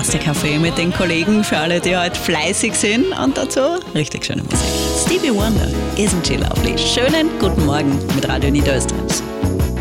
Kaffee mit den Kollegen für alle, die heute fleißig sind und dazu richtig schöne Musik. Stevie Wonder, Isn't She Lovely? Schönen guten Morgen mit Radio Niederösterreich.